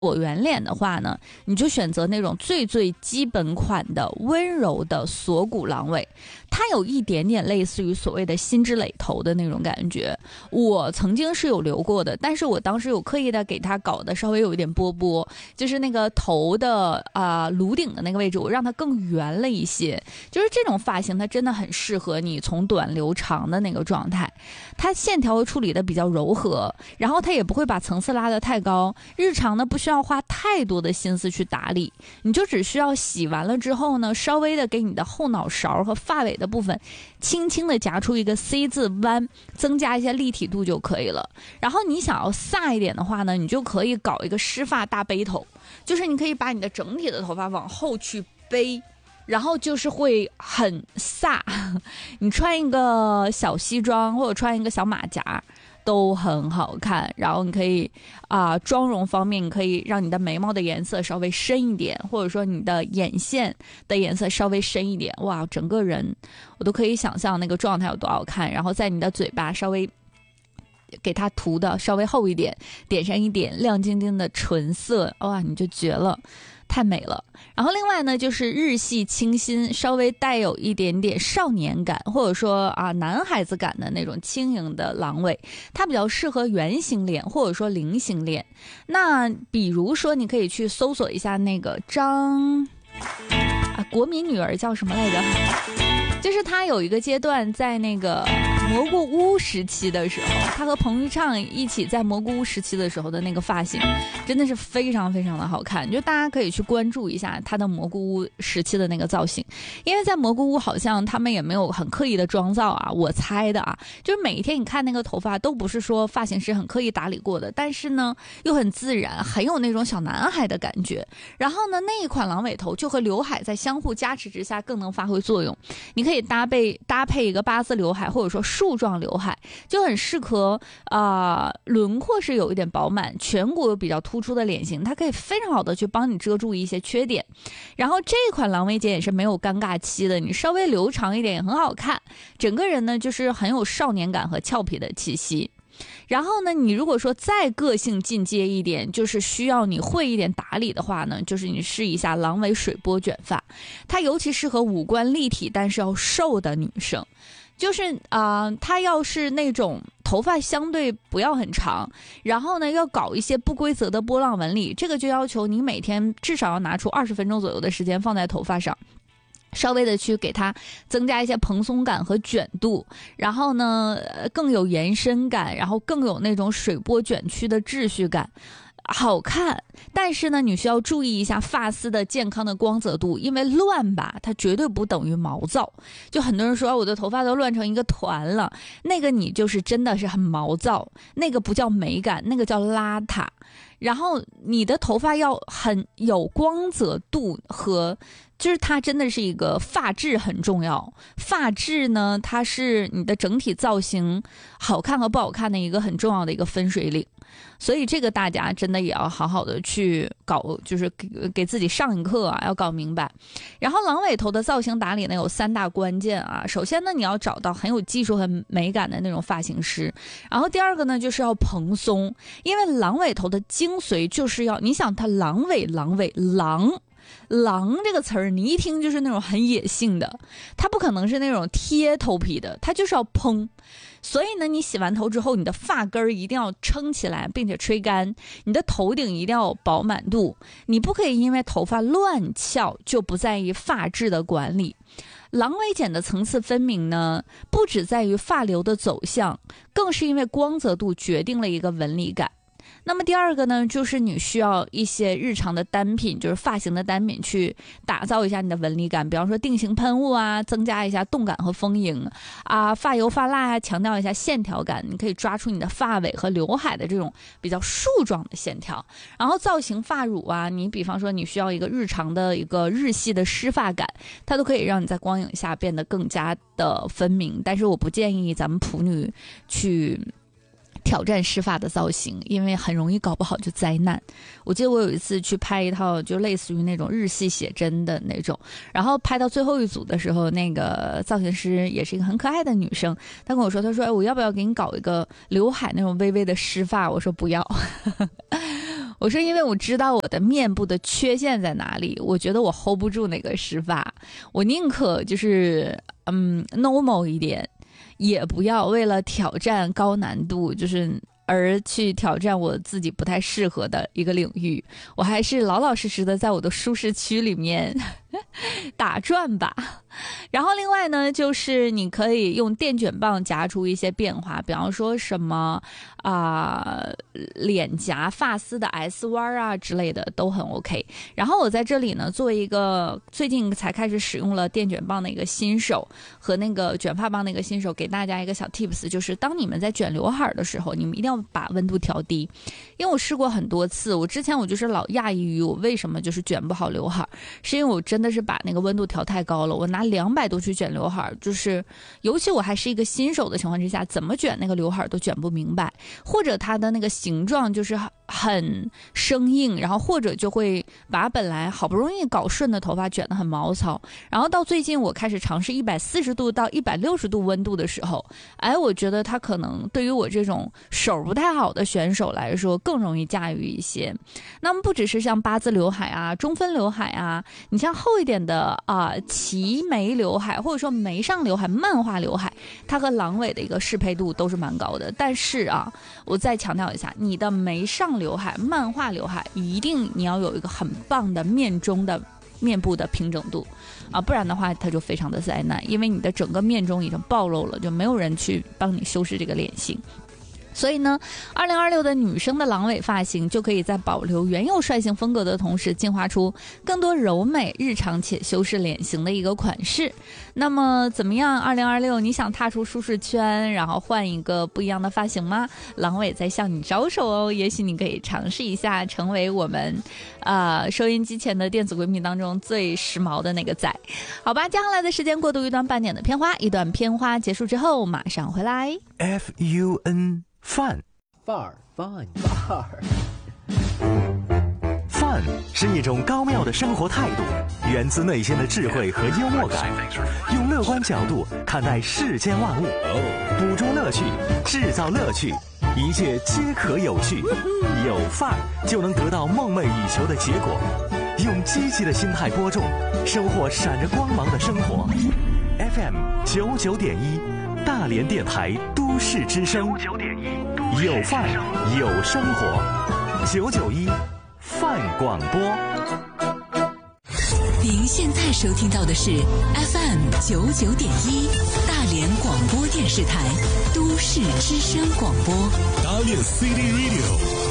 椭圆脸的话呢，你就选择那种最最基本款的温柔的锁骨狼尾，它有一点点类似于所谓的心之垒头的那种感觉。我曾经是有留过的，但是我当时有刻意的给它搞的稍微有一点波波，就是那个头的颅顶的那个位置，我让它更圆了一些。就是这种发型它真的很适合你从短留长的那个状态，它线条会处理的比较柔和，然后它也不会把层次拉得太高，日常呢不需要花太多的心思去打理，你就只需要洗完了之后呢，稍微的给你的后脑勺和发尾的部分轻轻的夹出一个 C 字弯，增加一些立体度就可以了。然后你想要飒一点的话呢，你就可以搞一个湿发大背头，就是你可以把你的整体的头发往后去背，然后就是会很飒。你穿一个小西装或者穿一个小马甲都很好看。然后你可以妆容方面，你可以让你的眉毛的颜色稍微深一点，或者说你的眼线的颜色稍微深一点，哇，整个人我都可以想象那个状态有多好看。然后在你的嘴巴稍微给它涂的稍微厚一点，点上一点亮晶晶的唇色，哇，你就绝了，太美了。然后另外呢，就是日系清新，稍微带有一点点少年感，或者说男孩子感的那种轻盈的狼尾，它比较适合圆形脸或者说菱形脸。那比如说你可以去搜索一下那个国民女儿叫什么来着，就是他有一个阶段在那个蘑菇屋时期的时候，他和彭昱畅一起在蘑菇屋时期的时候的那个发型真的是非常非常的好看，就大家可以去关注一下他的蘑菇屋时期的那个造型。因为在蘑菇屋好像他们也没有很刻意的妆造我猜的就是每一天你看那个头发都不是说发型师很刻意打理过的，但是呢又很自然，很有那种小男孩的感觉。然后呢那一款狼尾头就和刘海在相互加持之下更能发挥作用，你可以搭配一个八字刘海或者说树状刘海，就很适合轮廓是有一点饱满，颧骨有比较突出的脸型，它可以非常好的去帮你遮住一些缺点。然后这款狼尾剪也是没有尴尬期的，你稍微留长一点也很好看，整个人呢就是很有少年感和俏皮的气息。然后呢，你如果说再个性进阶一点，就是需要你会一点打理的话呢，就是你试一下狼尾水波卷发，它尤其适合五官立体但是要瘦的女生。就是它要是那种头发相对不要很长，然后呢要搞一些不规则的波浪纹理，这个就要求你每天至少要拿出20分钟左右的时间放在头发上，稍微的去给它增加一些蓬松感和卷度，然后呢更有延伸感，然后更有那种水波卷曲的秩序感，好看。但是呢你需要注意一下发丝的健康的光泽度，因为乱吧它绝对不等于毛躁。就很多人说我的头发都乱成一个团了，那个你就是真的是很毛躁，那个不叫美感，那个叫邋遢。然后你的头发要很有光泽度，和就是它真的是一个发质很重要。发质呢它是你的整体造型好看和不好看的一个很重要的一个分水岭，所以这个大家真的也要好好的去搞，就是给自己上一课要搞明白。然后狼尾头的造型打理呢有3大关键首先呢你要找到很有技术和美感的那种发型师，然后第二个呢就是要蓬松，因为狼尾头的精髓就是要，你想它狼这个词儿你一听就是那种很野性的，它不可能是那种贴头皮的，它就是要蓬。所以呢你洗完头之后，你的发根一定要撑起来并且吹干，你的头顶一定要有饱满度，你不可以因为头发乱翘就不在意发质的管理。狼尾剪的层次分明呢，不只在于发流的走向，更是因为光泽度决定了一个纹理感。那么第二个呢，就是你需要一些日常的单品，就是发型的单品去打造一下你的纹理感，比方说定型喷雾增加一下动感和丰盈发油发蜡强调一下线条感，你可以抓出你的发尾和刘海的这种比较树状的线条。然后造型发乳你比方说你需要一个日常的一个日系的湿发感，它都可以让你在光影下变得更加的分明。但是我不建议咱们普女去挑战湿发的造型，因为很容易搞不好就灾难。我记得我有一次去拍一套就类似于那种日系写真的那种，然后拍到最后一组的时候，那个造型师也是一个很可爱的女生，她跟我说，她说我要不要给你搞一个刘海那种微微的湿发，我说不要我说因为我知道我的面部的缺陷在哪里，我觉得我 hold 不住那个湿发，我宁可就是normal 一点，也不要为了挑战高难度就是而去挑战我自己不太适合的一个领域，我还是老老实实的在我的舒适区里面打转吧。然后另外呢，就是你可以用电卷棒夹出一些变化，比方说什么脸颊发丝的 S 弯啊之类的都很 OK。然后我在这里呢，作为一个最近才开始使用了电卷棒的一个新手和那个卷发棒的一个新手，给大家一个小 tips， 就是当你们在卷刘海的时候，你们一定要把温度调低。因为我试过很多次，我之前我就是老讶异于我为什么就是卷不好刘海，是因为我真的是把那个温度调太高了，我拿200度去卷刘海，就是尤其我还是一个新手的情况之下，怎么卷那个刘海都卷不明白，或者它的那个形状就是很生硬，然后或者就会把本来好不容易搞顺的头发卷得很毛糙。然后到最近我开始尝试140度到160度温度的时候，我觉得它可能对于我这种手不太好的选手来说更容易驾驭一些。那么不只是像八字刘海啊、中分刘海啊，你像厚一点的齐眉刘海或者说眉上刘海、漫画刘海，它和狼尾的一个适配度都是蛮高的。但是我再强调一下，你的眉上刘海、漫画刘海一定你要有一个很棒的面部的平整度不然的话它就非常的灾难，因为你的整个面中已经暴露了，就没有人去帮你修饰这个脸型。所以呢，2026的女生的狼尾发型就可以在保留原有率性风格的同时，进化出更多柔美、日常且修饰脸型的一个款式。那么怎么样？2026你想踏出舒适圈，然后换一个不一样的发型吗？狼尾在向你招手哦，也许你可以尝试一下，成为我们收音机前的电子闺蜜当中最时髦的那个仔。好吧，接下来的时间过渡一段半点的片花，一段片花结束之后马上回来。 FUN 范范儿范是一种高妙的生活态度，源自内心的智慧和幽默感，用乐观角度看待世间万物，捕捉乐趣，制造乐趣，一切皆可有趣。有范儿就能得到梦寐以求的结果。用积极的心态播种，收获闪着光芒的生活。FM 99.1大连电台都市之声，有范儿有生活，991范广播。 您现在收听到的是 FM 99.1大连广播电视台都市之声广播。 大连 City Radio